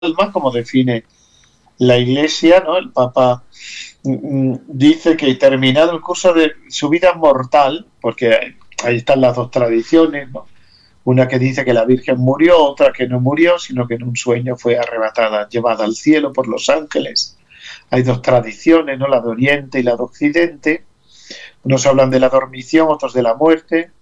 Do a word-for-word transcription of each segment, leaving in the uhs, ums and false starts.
alma, como define la Iglesia, ¿no? El Papa mm, dice que terminado el curso de su vida mortal, porque ahí están las dos tradiciones, ¿no? Una que dice que la Virgen murió, otra que no murió, sino que en un sueño fue arrebatada, llevada al cielo por los ángeles. Hay dos tradiciones, ¿no? La de Oriente y la de Occidente. Unos hablan de la dormición, otros de la muerte.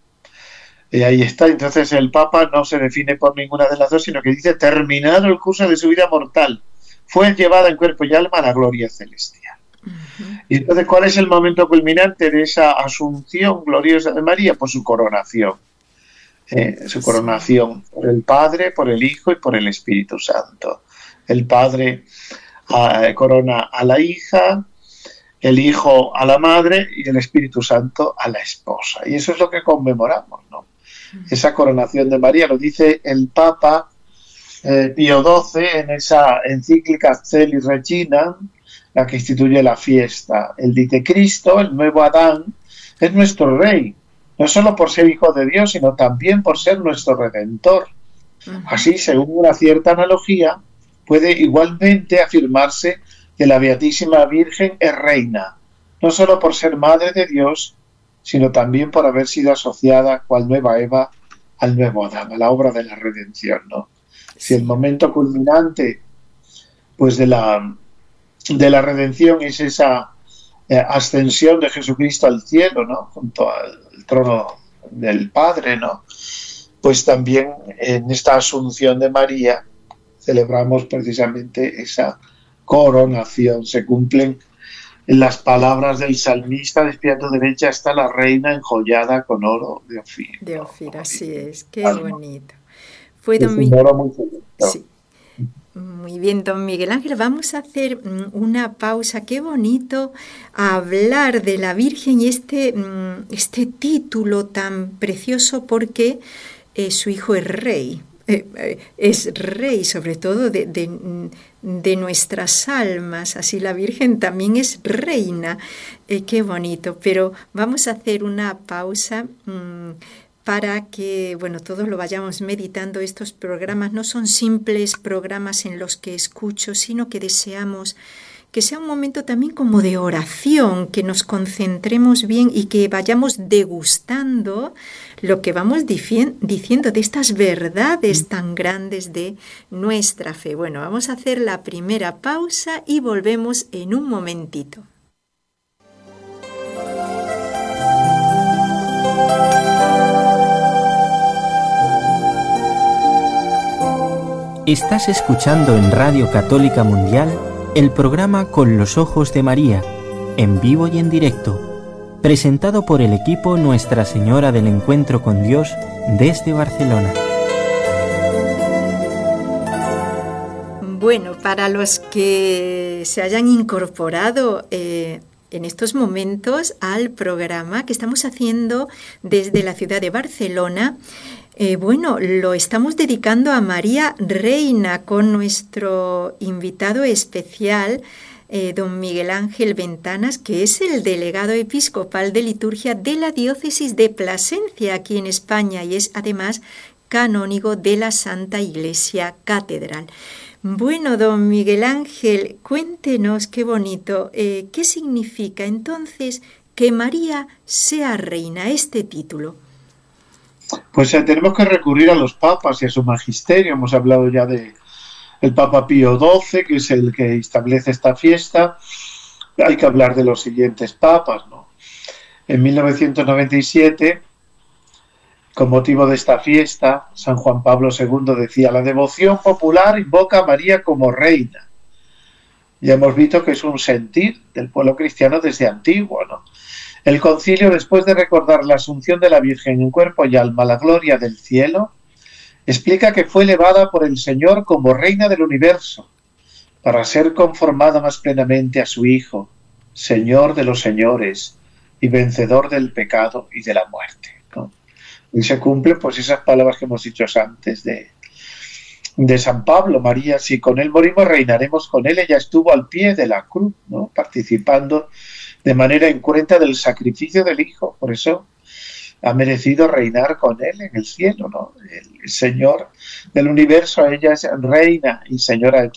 Y ahí está. Entonces el Papa no se define por ninguna de las dos, sino que dice terminado el curso de su vida mortal, fue llevada en cuerpo y alma a la gloria celestial. Uh-huh. Y entonces, ¿cuál es el momento culminante de esa asunción gloriosa de María? Pues su coronación. Eh, su coronación sí. Por el Padre, por el Hijo y por el Espíritu Santo. El Padre uh, corona a la hija, el Hijo a la madre y el Espíritu Santo a la esposa. Y eso es lo que conmemoramos, ¿no? Esa coronación de María, lo dice el Papa eh, Pío doce en esa encíclica Caelis Regina, la que instituye la fiesta. Él dice: Cristo, el nuevo Adán, es nuestro Rey, no solo por ser Hijo de Dios, sino también por ser nuestro Redentor. Uh-huh. Así, según una cierta analogía, puede igualmente afirmarse que la Beatísima Virgen es reina, no solo por ser Madre de Dios, sino también por haber sido asociada, cual nueva Eva, al nuevo Adán, a la obra de la redención, ¿no? Si el momento culminante, pues, de la, de la redención es esa eh, ascensión de Jesucristo al cielo, ¿no? Junto al trono del Padre, ¿no? Pues también en esta asunción de María celebramos precisamente esa coronación. Se cumplen en las palabras del salmista: de tu derecha está la reina enjollada con oro de Ofir. De Ofir, ¿no? Así es, qué Alma. bonito. Fue Es don un Miguel. oro muy bonito. Sí. Muy bien, don Miguel Ángel, vamos a hacer una pausa. Qué bonito hablar de la Virgen y este, este título tan precioso, porque eh, su hijo es rey. Es rey sobre todo de, de, de nuestras almas, así la Virgen también es reina. Eh, qué bonito, pero vamos a hacer una pausa mmm, para que, bueno, todos lo vayamos meditando. Estos programas no son simples programas en los que escucho, sino que deseamos que sea un momento también como de oración, que nos concentremos bien y que vayamos degustando lo que vamos dici- diciendo de estas verdades tan grandes de nuestra fe. Bueno, vamos a hacer la primera pausa y volvemos en un momentito. Estás escuchando en Radio Católica Mundial el programa Con los Ojos de María, en vivo y en directo, presentado por el equipo Nuestra Señora del Encuentro con Dios desde Barcelona. Bueno, para los que se hayan incorporado eh, en estos momentos al programa que estamos haciendo desde la ciudad de Barcelona, Eh, bueno, lo estamos dedicando a María Reina con nuestro invitado especial, eh, don Miguel Ángel Ventanas, que es el delegado episcopal de liturgia de la diócesis de Plasencia aquí en España y es además canónigo de la Santa Iglesia Catedral. Bueno, don Miguel Ángel, cuéntenos, qué bonito, eh, ¿qué significa entonces que María sea reina, este título? Pues eh, tenemos que recurrir a los papas y a su magisterio. Hemos hablado ya de el Papa Pío doce, que es el que establece esta fiesta. Hay que hablar de los siguientes papas, ¿no? En mil novecientos noventa y siete, con motivo de esta fiesta, San Juan Pablo segundo decía: la devoción popular invoca a María como reina. Ya hemos visto que es un sentir del pueblo cristiano desde antiguo, ¿no? El concilio, después de recordar la asunción de la Virgen en cuerpo y alma a la gloria del cielo, explica que fue elevada por el Señor como reina del universo, para ser conformada más plenamente a su Hijo, Señor de los señores y vencedor del pecado y de la muerte, ¿no? Y se cumplen pues esas palabras que hemos dicho antes de, de San Pablo: María, si con él morimos, reinaremos con él. Ella estuvo al pie de la cruz, ¿no? Participando de manera incruenta del sacrificio del Hijo. Por eso ha merecido reinar con él en el cielo, ¿no? El Señor del universo, ella es reina y señora de